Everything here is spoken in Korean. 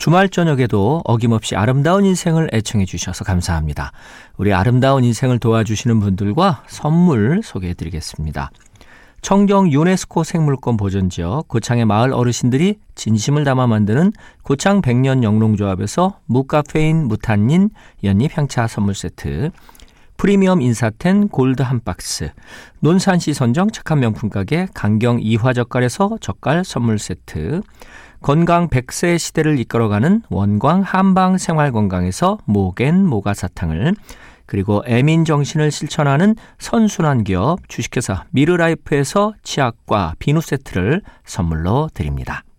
주말 저녁에도 어김없이 아름다운 인생을 애청해 주셔서 감사합니다. 우리 아름다운 인생을 도와주시는 분들과 선물 소개해 드리겠습니다. 청정 유네스코 생물권 보존지역 고창의 마을 어르신들이 진심을 담아 만드는 고창 백년 영농조합에서 무카페인 무탄닌 연잎 향차 선물 세트, 프리미엄 인사텐 골드 한 박스, 논산시 선정 착한 명품 가게 강경 이화젓갈에서 젓갈 선물 세트, 건강 100세 시대를 이끌어가는 원광 한방 생활건강에서 모겐 모가사탕을, 그리고 애민 정신을 실천하는 선순환 기업 주식회사 미르라이프에서 치약과 비누 세트를 선물로 드립니다.